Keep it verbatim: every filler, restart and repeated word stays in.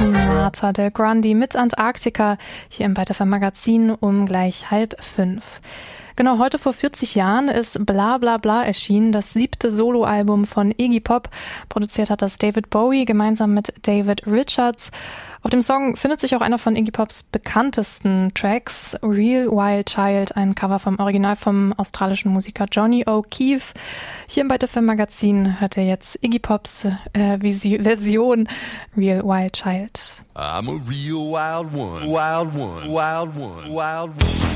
Marta Del Grande mit Antarktika hier im Weiter Magazin um gleich halb fünf. Genau, heute vor vierzig Jahren ist Bla Bla Bla erschienen, das siebte Soloalbum von Iggy Pop. Produziert hat das David Bowie gemeinsam mit David Richards. Auf dem Song findet sich auch einer von Iggy Pops bekanntesten Tracks, Real Wild Child, ein Cover vom Original vom australischen Musiker Johnny O'Keefe. Hier im Byte F M Magazin hört ihr jetzt Iggy Pops äh, Visi- Version Real Wild Child. I'm a real wild one, wild one, wild one, wild one.